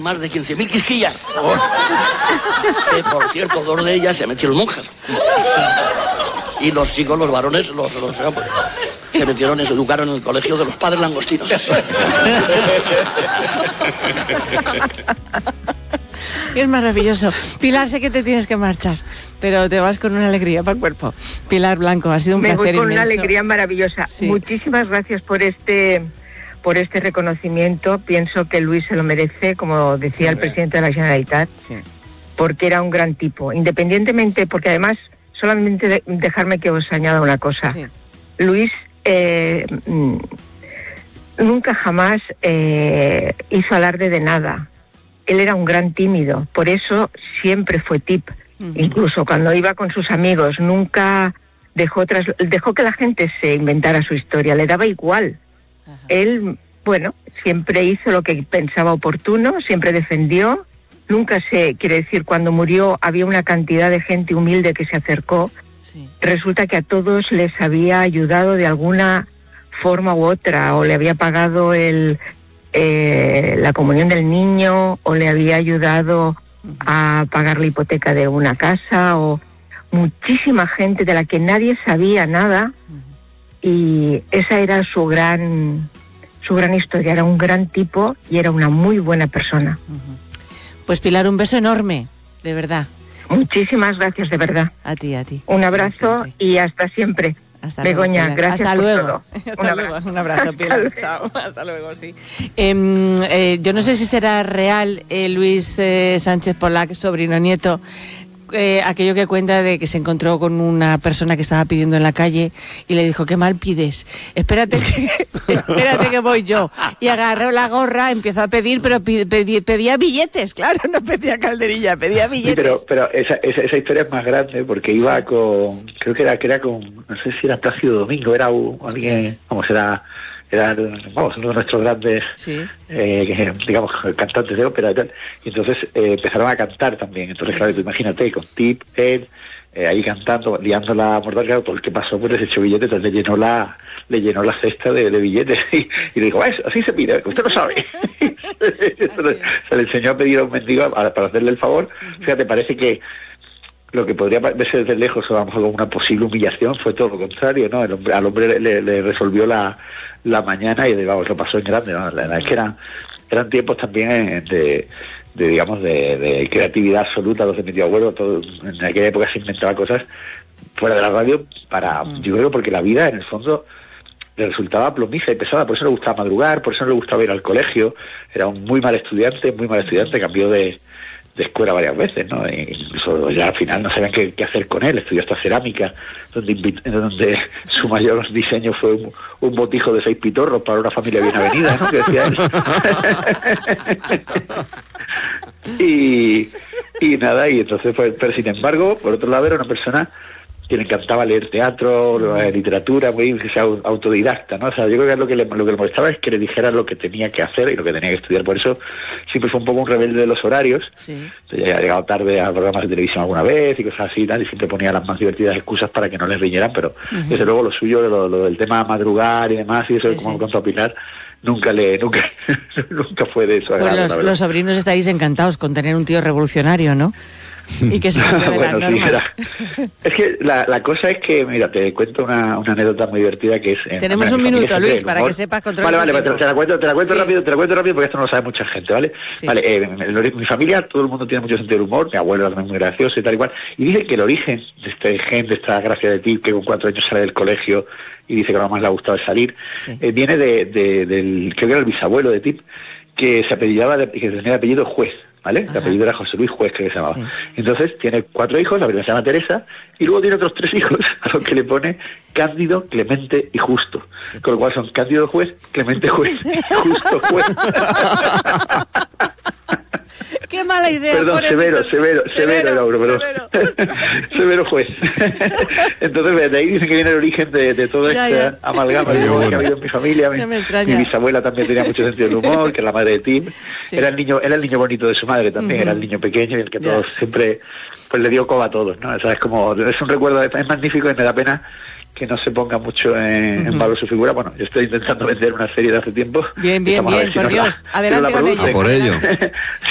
más de 15.000 quisquillas. Que, por cierto, 2 de ellas se metieron monjas. Y los chicos, los varones, se metieron y se educaron en el colegio de los padres langostinos. Es maravilloso. Pilar, sé que te tienes que marchar, pero te vas con una alegría para el cuerpo. Pilar Blanco, ha sido un placer inmenso. Me voy con una alegría maravillosa. Sí. Muchísimas gracias por este reconocimiento. Pienso que Luis se lo merece, como decía el presidente de la Generalitat, porque era un gran tipo. Independientemente, porque además, solamente dejarme que os añada una cosa. Sí. Luis nunca jamás hizo alarde de nada. Él era un gran tímido, por eso siempre fue tip. Incluso cuando iba con sus amigos, nunca dejó que la gente se inventara su historia, le daba igual. Ajá. Él, siempre hizo lo que pensaba oportuno, siempre defendió, quiere decir, cuando murió había una cantidad de gente humilde que se acercó. Sí. Resulta que a todos les había ayudado de alguna forma u otra, o le había pagado la comunión del niño, o le había ayudado a pagar la hipoteca de una casa, o muchísima gente de la que nadie sabía nada, y esa era su gran historia. Era un gran tipo y era una muy buena persona. Pues Pilar, un beso enorme, de verdad. Muchísimas gracias, de verdad. A ti. Un abrazo y hasta siempre. Hasta Begoña, luego, gracias hasta por luego. todo. Hasta luego. Un abrazo, Pilar. Chao. Hasta luego, sí. Yo no sé si será real, Luis Sánchez Polac, sobrino nieto, aquello que cuenta de que se encontró con una persona que estaba pidiendo en la calle y le dijo, qué mal pides, espérate que voy yo. Y agarró la gorra, empezó a pedir, pero pedía billetes, claro, no pedía calderilla, pedía billetes. Sí, pero esa historia es más grande porque iba con, creo que era con, no sé si era Plácido Domingo, era alguien, era uno de nuestros grandes, digamos, cantantes de ópera y tal, y entonces empezaron a cantar también. Entonces, claro, tú imagínate, con Tip, él, ahí cantando, liándola a morder, claro, todo el que pasó por ese billete, entonces le llenó la cesta de billetes y le dijo, así se pide, usted lo sabe. Se le enseñó a pedir a un mendigo para hacerle el favor. Fíjate, parece que lo que podría verse desde lejos o a lo mejor como una posible humillación fue todo lo contrario, ¿no? Al hombre le resolvió la mañana y lo pasó en grande, ¿no? La verdad es que eran tiempos también de creatividad absoluta, los de mi tío abuelo, todo, en aquella época se inventaba cosas fuera de la radio yo creo porque la vida en el fondo le resultaba plomiza y pesada, por eso le gustaba madrugar, por eso no le gustaba ir al colegio, era un muy mal estudiante, cambió de escuela varias veces, ¿no? Incluso ya al final no sabían qué hacer con él. Estudió hasta cerámica, donde su mayor diseño fue un botijo de 6 pitorros para una familia bien avenida, ¿no? Que decía él. y nada, y entonces pero sin embargo, por otro lado, era una persona que le encantaba leer teatro, literatura, muy autodidacta, ¿no? O sea, yo creo que lo que le molestaba es que le dijeran lo que tenía que hacer y lo que tenía que estudiar. Por eso siempre fue un poco un rebelde de los horarios. Sí. Entonces, ya ha llegado tarde a programas de televisión alguna vez y cosas así y tal, y siempre ponía las más divertidas excusas para que no les riñeran, pero desde luego lo suyo, lo del tema madrugar y demás, y eso, como contó Pilar, nunca fue de eso. Pues los sobrinos estaréis encantados con tener un tío revolucionario, ¿no? Y que se de las normas. Es que la cosa es que, mira, te cuento una anécdota muy divertida que es... Tenemos un minuto, Luis, para que sepas controlar. Vale, te la cuento rápido porque esto no lo sabe mucha gente, ¿vale? Sí. Vale, mi familia, todo el mundo tiene mucho sentido del humor, mi abuelo también muy gracioso y tal y cual, y dice que el origen de este gen, de esta gracia de ti, que con 4 años sale del colegio y dice que lo más le ha gustado es salir, viene del, creo que era el bisabuelo de Tip, que se apellidaba, que tenía el apellido Juez, ¿vale? El apellido era José Luis Juez, creo que se llamaba. Sí. Entonces tiene 4 hijos, la primera se llama Teresa, y luego tiene otros 3 hijos, a los que le pone Cándido, Clemente y Justo. Sí. Con lo cual son Cándido Juez, Clemente Juez, Justo Juez. Qué mala idea. Perdón, severo era uno, perdón. Severo Juez. Entonces, de ahí dicen que viene el origen de toda esta amalgama que ha habido en mi familia. Mi bisabuela también tenía mucho sentido del humor, que es la madre de Tim. Sí. Era el niño bonito de su madre también, era el niño pequeño y el que todos siempre pues le dio coba a todos, ¿no? O sea, es un recuerdo, es magnífico y me da pena que no se ponga mucho en valor su figura. Bueno, yo estoy intentando vender una serie de hace tiempo. Bien, por Dios. Adelante con ello. Por ello.